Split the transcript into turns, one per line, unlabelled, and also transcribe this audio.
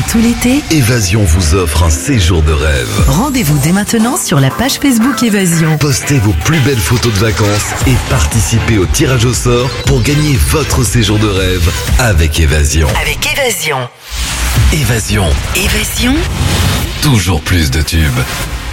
tout l'été,
Évasion vous offre un séjour de rêve.
rendez-vous dès maintenant sur la page Facebook Évasion.
Postez vos plus belles photos de vacances et participez au tirage au sort pour gagner votre séjour de rêve avec Évasion.
Avec Évasion.
Évasion,
Évasion,
toujours plus de tubes.